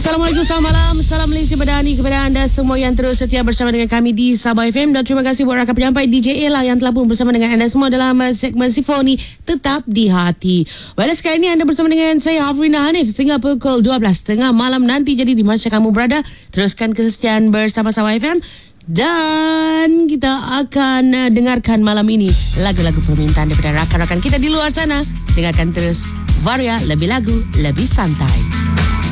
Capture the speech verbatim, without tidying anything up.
Assalamualaikum, selamat malam. Salam Malaysia Madani kepada anda semua yang terus setia bersama dengan kami di Sabah F M. Dan terima kasih buat rakan penyampai D J Ella yang telah pun bersama dengan anda semua dalam segmen Sifoni Tetap di Hati. Pada sekarang ini anda bersama dengan saya Hafrina Hanif sehingga pukul dua belas tiga puluh malam nanti. Jadi di masa kamu berada, teruskan kesetiaan bersama Sabah F M. Dan kita akan dengarkan malam ini lagu-lagu permintaan daripada rakan-rakan kita di luar sana. Dengarkan terus Varia, lebih lagu, lebih santai.